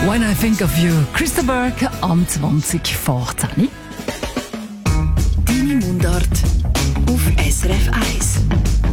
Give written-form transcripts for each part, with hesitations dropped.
When I Think of You, Christopher am 20 vor 10. Deine Mundart auf SRF 1.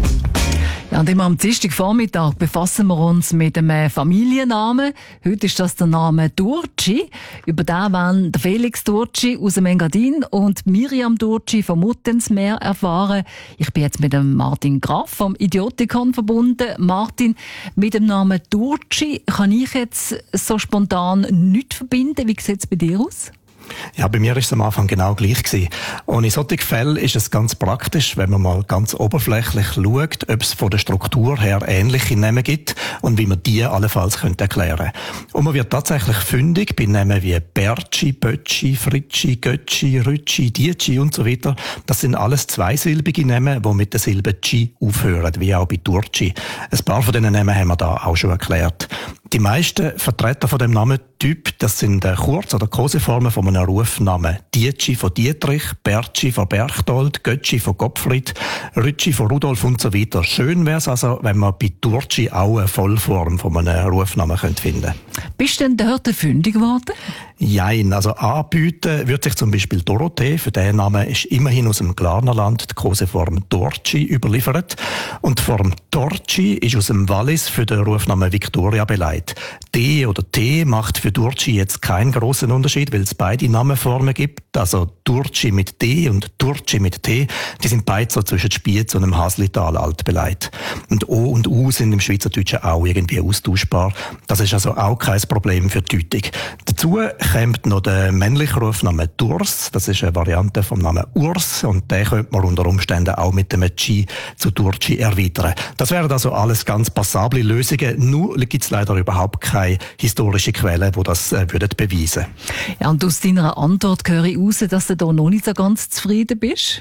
Ja, und immer am Dienstagvormittag befassen wir uns mit einem Familiennamen. Heute ist das der Name Durci. Über den wollen der Felix Durci aus dem Engadin und Miriam Durci vom Muttensmeer erfahren. Ich bin jetzt mit dem Martin Graf vom Idiotikon verbunden. Martin, mit dem Namen Durci kann ich jetzt so spontan nichts verbinden. Wie sieht es bei dir aus? Ja, bei mir ist es am Anfang genau gleich gewesen. Ohne solche Fälle ist es ganz praktisch, wenn man mal ganz oberflächlich schaut, ob es von der Struktur her ähnliche Namen gibt und wie man die allenfalls erklären könnte. Und man wird tatsächlich fündig bei Namen wie Berci, Bötschi, Fritschi, Götschi, Rütschi, Dietschi und so weiter. Das sind alles zweisilbige Namen, die mit der Silbe Chi aufhören, wie auch bei Durci. Ein paar von diesen Namen haben wir da auch schon erklärt. Die meisten Vertreter von dem Namentyp, das sind Kurz- oder Koseformen von einem Rufnamen. Dietschi von Dietrich, Bertschi von Berchtold, Götschi von Gottfried, Rütschi von Rudolf und so weiter. Schön wäre es also, wenn man bei Durci auch eine Vollform von einem Rufnamen finden könnte. Bist du denn dort fündig geworden? Jein, also anbieten wird sich zum Beispiel Dorothee. Für diesen Namen ist immerhin aus dem Glarnerland die Koseform Dorci überliefert. Und Form Dorci ist aus dem Wallis für den Rufnamen Victoria beleidigt. D oder T macht für Durci jetzt keinen grossen Unterschied, weil es beide Namenformen gibt. Also Durci mit D und Durci mit T, die sind beide so zwischen Spiez und dem Haslital alt beleidigt. Und O und U sind im Schweizerdeutschen auch irgendwie austauschbar. Das ist also auch kein Problem für die Deutung. Dazu kommt noch der männliche Rufname Durs. Das ist eine Variante vom Namen Urs und den könnte man unter Umständen auch mit dem Chi zu Durci erweitern. Das wären also alles ganz passable Lösungen. Nur gibt es leider überhaupt keine historische Quelle, die das beweisen würden. Ja, und aus deiner Antwort höre ich raus, dass du da noch nicht so ganz zufrieden bist.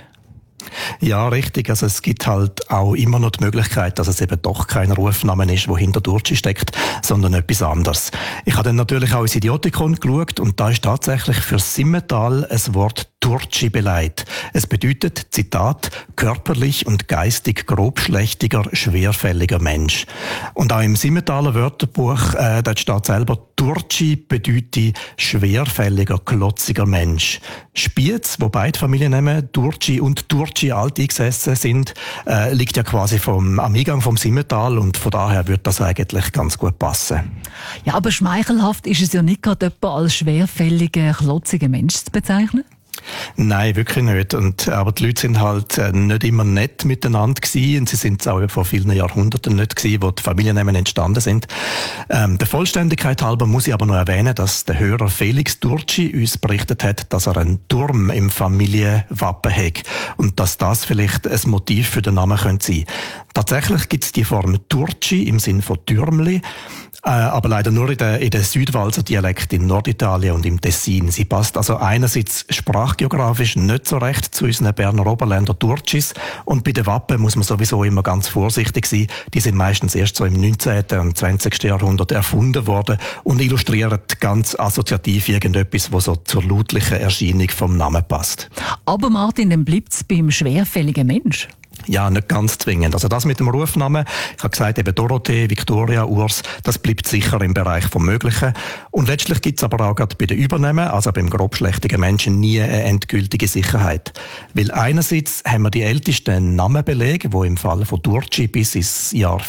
Ja, richtig. Also es gibt halt auch immer noch die Möglichkeit, dass es eben doch kein Rufname ist, der hinter Durci steckt, sondern etwas anderes. Ich habe dann natürlich auch ins Idiotikon geschaut und da ist tatsächlich für Simmental ein Wort Durci beleidigt. Es bedeutet, Zitat, körperlich und geistig grobschlächtiger, schwerfälliger Mensch. Und auch im Simmentaler Wörterbuch, da steht selber, Durci bedeutet schwerfälliger, klotziger Mensch. Spiez, wo beide Familiennamen Durci und Durci alt eingesessen sind, liegt ja quasi am Eingang vom Simmental und von daher wird das eigentlich ganz gut passen. Ja, aber schmeichelhaft ist es ja nicht gerade jemand als schwerfälliger, klotziger Mensch zu bezeichnen? Nein, wirklich nicht. Aber die Leute sind halt nicht immer nett miteinander gewesen. Und sie sind es auch vor vielen Jahrhunderten nicht gewesen, wo die Familiennamen entstanden sind. Der Vollständigkeit halber muss ich aber noch erwähnen, dass der Hörer Felix Durci uns berichtet hat, dass er einen Turm im Familienwappen hat. Und dass das vielleicht ein Motiv für den Namen könnte sein. Tatsächlich gibt es die Form Durci im Sinn von Türmli, aber leider nur in den Südwalser Dialekt in Norditalien und im Tessin. Sie passt also einerseits sprachgeografisch nicht so recht zu unseren Berner Oberländer Durcis und bei den Wappen muss man sowieso immer ganz vorsichtig sein. Die sind meistens erst so im 19. und 20. Jahrhundert erfunden worden und illustrieren ganz assoziativ irgendetwas, was so zur lautlichen Erscheinung vom Namen passt. Aber Martin, dann bleibt es beim schwerfälligen Mensch. Ja, nicht ganz zwingend. Also das mit dem Rufnamen, ich habe gesagt, eben Dorothee, Victoria, Urs, das bleibt sicher im Bereich vom Möglichen. Und letztlich gibt es aber auch gerade bei den Übernamen, also beim grobschlächtigen Menschen, nie eine endgültige Sicherheit. Weil einerseits haben wir die ältesten Namenbelege, die im Fall von Durci bis ins Jahr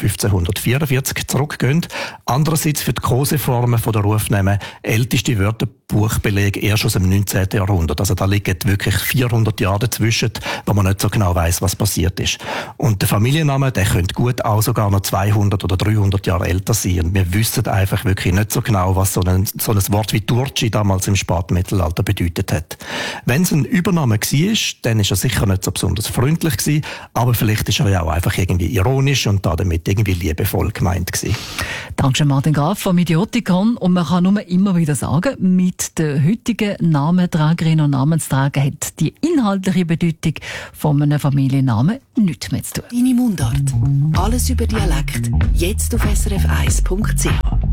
1544 zurückgehen. Andererseits für die Koseformen der Rufnamen älteste Wörterbuchbelege erst aus dem 19. Jahrhundert. Also da liegen wirklich 400 Jahre dazwischen, wo man nicht so genau weiss, was passiert ist. Und der Familienname, der könnte gut auch sogar noch 200 oder 300 Jahre älter sein. Und wir wissen einfach wirklich nicht so genau, was so ein Wort wie Durci damals im Spätmittelalter bedeutet hat. Wenn es ein Übername war, dann ist er sicher nicht so besonders freundlich gewesen, aber vielleicht ist er ja auch einfach irgendwie ironisch und damit irgendwie liebevoll gemeint gewesen. Danke Martin Graf vom Idiotikon. Und man kann nur immer wieder sagen, mit der heutigen Namentragerin und Namensträger hat die inhaltliche Bedeutung von einem Familiennamen nichts mehr zu tun. Deine Mundart. Alles über Dialekt. Jetzt auf srf1.ch.